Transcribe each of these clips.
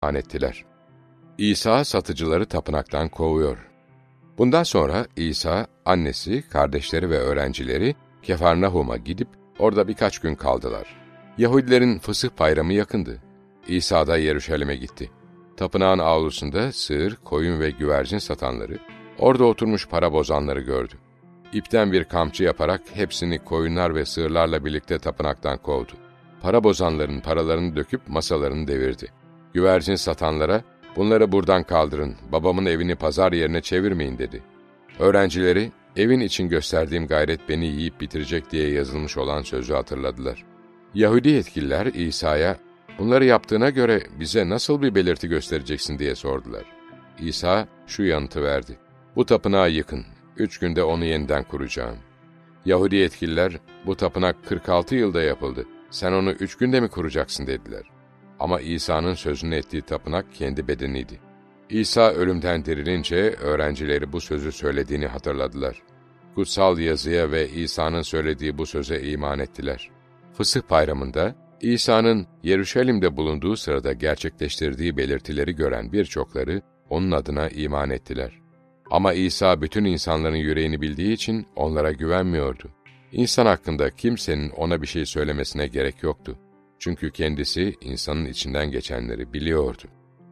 iman ettiler. İsa satıcıları tapınaktan kovuyor. Bundan sonra İsa, annesi, kardeşleri ve öğrencileri Kefarnahum'a gidip orada birkaç gün kaldılar. Yahudilerin Fısıh Bayramı yakındı. İsa da Yeruşalim'e gitti. Tapınağın avlusunda sığır, koyun ve güvercin satanları, orada oturmuş para bozanları gördü. İpten bir kamçı yaparak hepsini koyunlar ve sığırlarla birlikte tapınaktan kovdu. Para bozanların paralarını döküp masalarını devirdi. Güvercin satanlara, "Bunları buradan kaldırın, babamın evini pazar yerine çevirmeyin," dedi. Öğrencileri, evin için gösterdiğim gayret beni yiyip bitirecek diye yazılmış olan sözü hatırladılar. Yahudi yetkililer İsa'ya, "Bunları yaptığına göre bize nasıl bir belirti göstereceksin?" diye sordular. İsa şu yanıtı verdi: "Bu tapınağı yıkın, 3 günde onu yeniden kuracağım." Yahudi yetkililer, "Bu tapınak 46 yılda yapıldı, sen onu 3 günde mi kuracaksın?" dediler. Ama İsa'nın sözünü ettiği tapınak kendi bedeniydi. İsa ölümden dirilince öğrencileri bu sözü söylediğini hatırladılar. Kutsal yazıya ve İsa'nın söylediği bu söze iman ettiler. Fısıh Bayramı'nda İsa'nın Yeruşalim'de bulunduğu sırada gerçekleştirdiği belirtileri gören birçokları onun adına iman ettiler. Ama İsa bütün insanların yüreğini bildiği için onlara güvenmiyordu. İnsan hakkında kimsenin ona bir şey söylemesine gerek yoktu. Çünkü kendisi insanın içinden geçenleri biliyordu.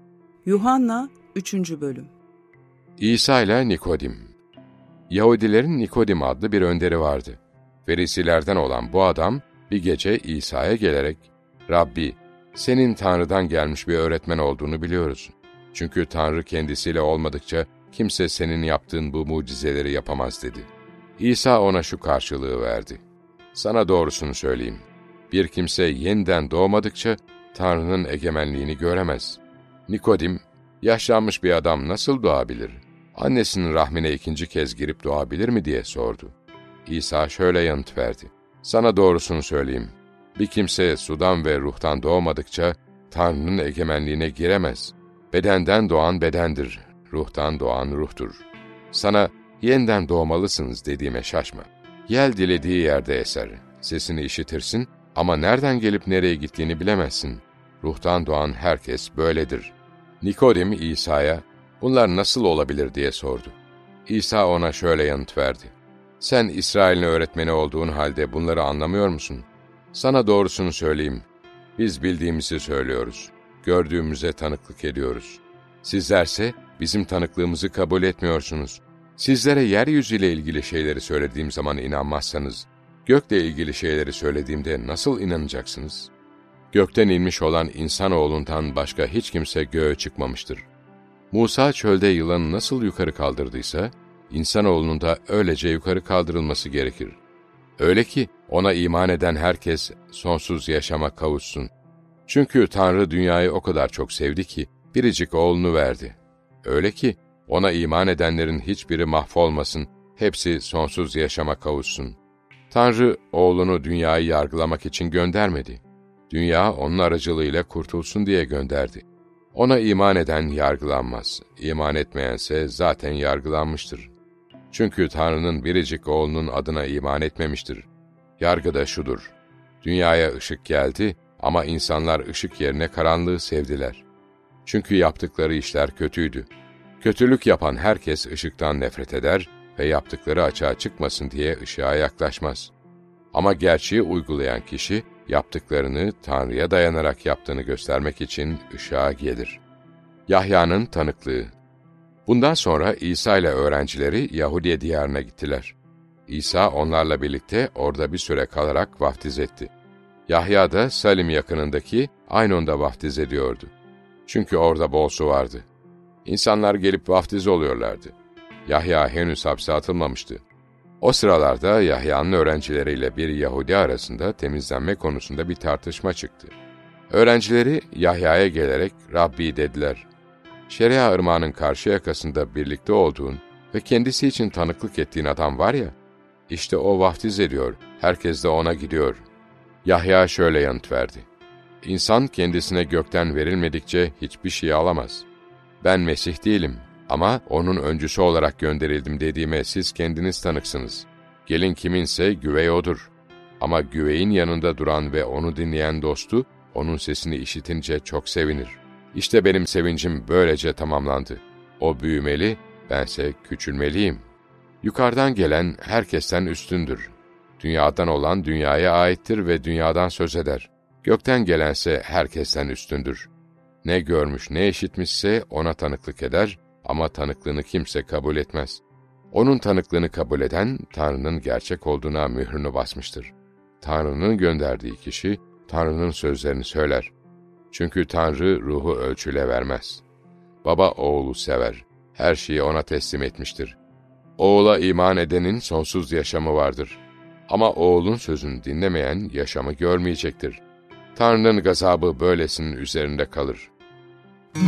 Yuhanna 3. Bölüm. İsa ile Nikodim. Yahudilerin Nikodim adlı bir önderi vardı. Ferisilerden olan bu adam bir gece İsa'ya gelerek, "Rabbi, senin Tanrı'dan gelmiş bir öğretmen olduğunu biliyoruz. Çünkü Tanrı kendisiyle olmadıkça kimse senin yaptığın bu mucizeleri yapamaz," dedi. İsa ona şu karşılığı verdi: "Sana doğrusunu söyleyeyim. Bir kimse yeniden doğmadıkça Tanrı'nın egemenliğini göremez." Nikodim, "Yaşlanmış bir adam nasıl doğabilir? Annesinin rahmine 2. kez girip doğabilir mi?" diye sordu. İsa şöyle yanıt verdi: "Sana doğrusunu söyleyeyim. Bir kimse sudan ve ruhtan doğmadıkça Tanrı'nın egemenliğine giremez. Bedenden doğan bedendir, ruhtan doğan ruhtur. Sana yeniden doğmalısınız dediğime şaşma. Yel dilediği yerde eser, sesini işitirsin ama nereden gelip nereye gittiğini bilemezsin. Ruhtan doğan herkes böyledir." Nikodim İsa'ya, "Bunlar nasıl olabilir?" diye sordu. İsa ona şöyle yanıt verdi: "Sen İsrail'in öğretmeni olduğun halde bunları anlamıyor musun? Sana doğrusunu söyleyeyim. Biz bildiğimizi söylüyoruz, gördüğümüze tanıklık ediyoruz. Sizlerse bizim tanıklığımızı kabul etmiyorsunuz. Sizlere yeryüzüyle ilgili şeyleri söylediğim zaman inanmazsanız, gökle ilgili şeyleri söylediğimde nasıl inanacaksınız? Gökten inmiş olan insanoğlundan başka hiç kimse göğe çıkmamıştır. Musa çölde yılanı nasıl yukarı kaldırdıysa, insanoğlunun da öylece yukarı kaldırılması gerekir. Öyle ki ona iman eden herkes sonsuz yaşama kavuşsun. Çünkü Tanrı dünyayı o kadar çok sevdi ki biricik oğlunu verdi. Öyle ki ona iman edenlerin hiçbiri mahvolmasın, hepsi sonsuz yaşama kavuşsun. Tanrı oğlunu dünyayı yargılamak için göndermedi. Dünya onun aracılığıyla kurtulsun diye gönderdi. Ona iman eden yargılanmaz, iman etmeyense zaten yargılanmıştır. Çünkü Tanrı'nın biricik oğlunun adına iman etmemiştir. Yargı da şudur: dünyaya ışık geldi ama insanlar ışık yerine karanlığı sevdiler. Çünkü yaptıkları işler kötüydü. Kötülük yapan herkes ışıktan nefret eder ve yaptıkları açığa çıkmasın diye ışığa yaklaşmaz. Ama gerçeği uygulayan kişi, yaptıklarını Tanrı'ya dayanarak yaptığını göstermek için ışığa gelir. Yahya'nın tanıklığı. Bundan sonra İsa ile öğrencileri Yahudiye diyarına gittiler. İsa onlarla birlikte orada bir süre kalarak vaftiz etti. Yahya da Salim yakınındaki Aynon'da vaftiz ediyordu. Çünkü orada bol su vardı. İnsanlar gelip vaftiz oluyorlardı. Yahya henüz hapse atılmamıştı. O sıralarda Yahya'nın öğrencileriyle bir Yahudi arasında temizlenme konusunda bir tartışma çıktı. Öğrencileri Yahya'ya gelerek "Rabbi," dediler. "Şeria ırmağının karşı yakasında birlikte olduğun ve kendisi için tanıklık ettiğin adam var ya, işte o vaftiz ediyor, herkes de ona gidiyor." Yahya şöyle yanıt verdi: "İnsan kendisine gökten verilmedikçe hiçbir şey alamaz. Ben Mesih değilim ama onun öncüsü olarak gönderildim dediğime siz kendiniz tanıksınız. Gelin kiminse güvey odur. Ama güveyin yanında duran ve onu dinleyen dostu, onun sesini işitince çok sevinir. İşte benim sevincim böylece tamamlandı. O büyümeli, bense küçülmeliyim. Yukarıdan gelen herkesten üstündür. Dünyadan olan dünyaya aittir ve dünyadan söz eder. Gökten gelense herkesten üstündür. Ne görmüş ne işitmişse ona tanıklık eder ama tanıklığını kimse kabul etmez. Onun tanıklığını kabul eden, Tanrı'nın gerçek olduğuna mührünü basmıştır. Tanrı'nın gönderdiği kişi, Tanrı'nın sözlerini söyler. Çünkü Tanrı ruhu ölçüle vermez. Baba oğlu sever, her şeyi ona teslim etmiştir. Oğula iman edenin sonsuz yaşamı vardır. Ama oğlun sözünü dinlemeyen yaşamı görmeyecektir. Tanrı'nın gazabı böylesinin üzerinde kalır.